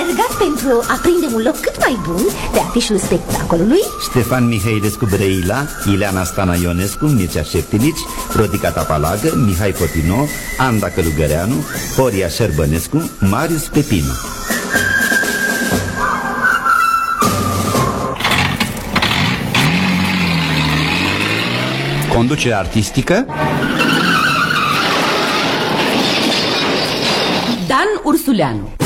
alergat pentru a prinde un loc cât mai bun de afișul spectacolului. Ștefan Mihailescu Brăila, Ileana Stana Ionescu, Mircea Șeptilici, Rodica Tapalagă, Mihai Potino, Anda Călugăreanu, Horia Șerbănescu, Marius Pepinu. Conducere artistică Dan Ursuleanu.